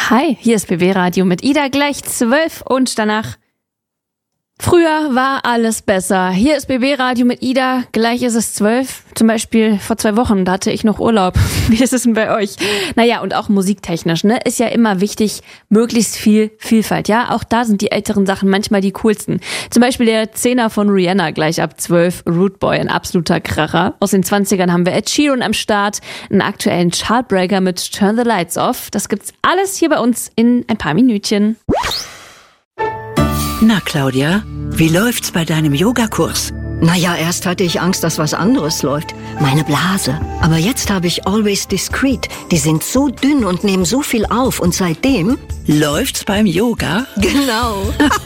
Hi, hier ist BB Radio mit Ida, gleich 12 und danach früher war alles besser. Hier ist BB Radio mit Ida, gleich ist es 12. Zum Beispiel vor 2 Wochen, da hatte ich noch Urlaub. Wie ist es denn bei euch? Naja, und auch musiktechnisch, ne? Ist ja immer wichtig, möglichst viel Vielfalt, ja? Auch da sind die älteren Sachen manchmal die coolsten. Zum Beispiel der 10er von Rihanna gleich ab 12, Rude Boy, ein absoluter Kracher. Aus den 20ern haben wir Ed Sheeran am Start, einen aktuellen Chartbreaker mit Turn the Lights Off. Das gibt's alles hier bei uns in ein paar Minütchen. Na, Claudia, wie läuft's bei deinem Yogakurs? Naja, erst hatte ich Angst, dass was anderes läuft. Meine Blase. Aber jetzt habe ich Always Discreet. Die sind so dünn und nehmen so viel auf. Und seitdem... Läuft's beim Yoga? Genau.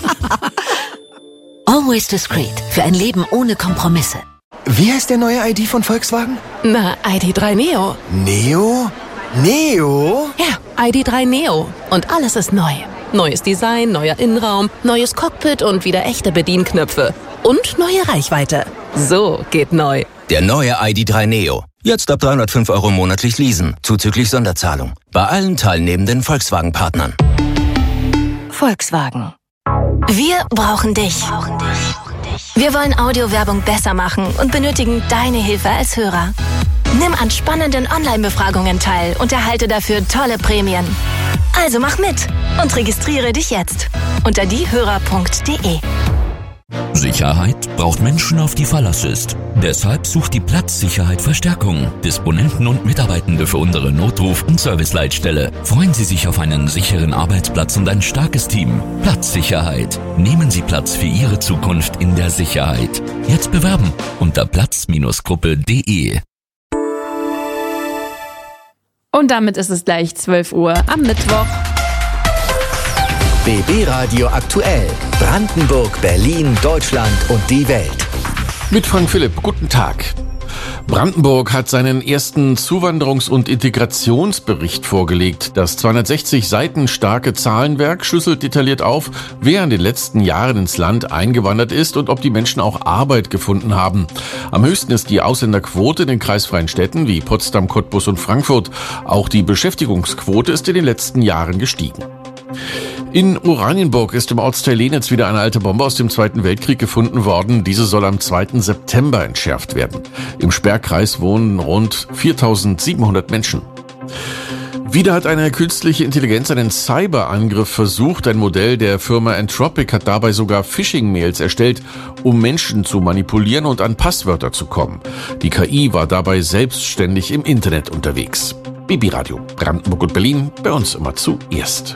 Always Discreet. Für ein Leben ohne Kompromisse. Wie heißt der neue ID von Volkswagen? Na, ID.3 Neo. Neo? Neo? Ja, ID.3 Neo. Und alles ist neu. Neues Design, neuer Innenraum, neues Cockpit und wieder echte Bedienknöpfe. Und neue Reichweite. So geht neu. Der neue ID.3 Neo. Jetzt ab 305 € monatlich leasen, zuzüglich Sonderzahlung. Bei allen teilnehmenden Volkswagen-Partnern. Volkswagen. Wir brauchen dich. Wir wollen Audiowerbung besser machen und benötigen deine Hilfe als Hörer. Nimm an spannenden Online-Befragungen teil und erhalte dafür tolle Prämien. Also mach mit und registriere dich jetzt unter diehörer.de. Sicherheit braucht Menschen, auf die Verlass ist. Deshalb sucht die Platzsicherheit Verstärkung. Disponenten und Mitarbeitende für unsere Notruf- und Serviceleitstelle. Freuen Sie sich auf einen sicheren Arbeitsplatz und ein starkes Team. Platzsicherheit. Nehmen Sie Platz für Ihre Zukunft in der Sicherheit. Jetzt bewerben unter platz-gruppe.de. Und damit ist es gleich 12 Uhr am Mittwoch. BB Radio aktuell. Brandenburg, Berlin, Deutschland und die Welt. Mit Frank Philipp, guten Tag. Brandenburg hat seinen ersten Zuwanderungs- und Integrationsbericht vorgelegt. Das 260 Seiten starke Zahlenwerk schlüsselt detailliert auf, wer in den letzten Jahren ins Land eingewandert ist und ob die Menschen auch Arbeit gefunden haben. Am höchsten ist die Ausländerquote in den kreisfreien Städten wie Potsdam, Cottbus und Frankfurt. Auch die Beschäftigungsquote ist in den letzten Jahren gestiegen. In Oranienburg ist im Ortsteil Lenitz wieder eine alte Bombe aus dem Zweiten Weltkrieg gefunden worden. Diese soll am 2. September entschärft werden. Im Sperrkreis wohnen rund 4.700 Menschen. Wieder hat eine künstliche Intelligenz einen Cyberangriff versucht. Ein Modell der Firma Anthropic hat dabei sogar Phishing-Mails erstellt, um Menschen zu manipulieren und an Passwörter zu kommen. Die KI war dabei selbstständig im Internet unterwegs. BB Radio, Brandenburg und Berlin, bei uns immer zuerst.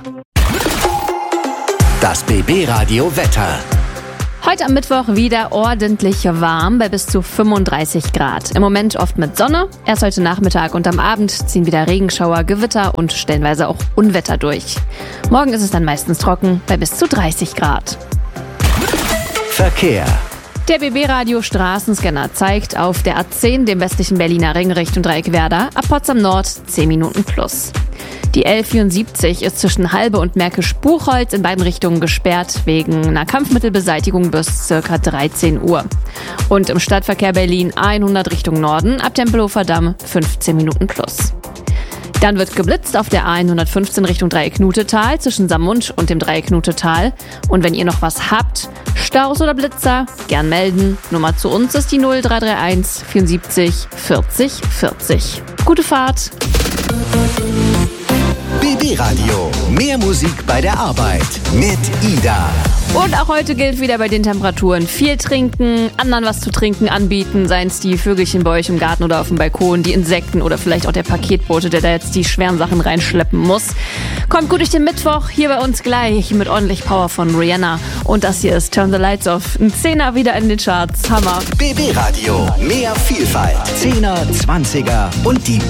Das BB Radio Wetter. Heute am Mittwoch wieder ordentlich warm bei bis zu 35 Grad. Im Moment oft mit Sonne. Erst heute Nachmittag und am Abend ziehen wieder Regenschauer, Gewitter und stellenweise auch Unwetter durch. Morgen ist es dann meistens trocken bei bis zu 30 Grad. Verkehr. Der BB-Radio Straßenscanner zeigt auf der A10, dem westlichen Berliner Ring Richtung Dreieckwerder, ab Potsdam Nord 10 Minuten plus. Die L74 ist zwischen Halbe und Märkisch-Buchholz in beiden Richtungen gesperrt wegen einer Kampfmittelbeseitigung bis ca. 13 Uhr. Und im Stadtverkehr Berlin 100 Richtung Norden ab Tempelhofer Damm 15 Minuten plus. Dann wird geblitzt auf der A115 Richtung Dreiecknutetal zwischen Saarmund und dem Dreiecknutetal. Und wenn ihr noch was habt, Staus oder Blitzer, gern melden. Nummer zu uns ist die 0331 74 40 40. Gute Fahrt! BB Radio. Mehr Musik bei der Arbeit mit Ida. Und auch heute gilt wieder bei den Temperaturen: viel trinken, anderen was zu trinken anbieten, seien es die Vögelchen bei euch im Garten oder auf dem Balkon, die Insekten oder vielleicht auch der Paketbote, der da jetzt die schweren Sachen reinschleppen muss. Kommt gut durch den Mittwoch, hier bei uns gleich mit ordentlich Power von Rihanna. Und das hier ist Turn the Lights Off. Ein 10er wieder in den Charts. Hammer. BB Radio. Mehr Vielfalt. 10er, 20er und die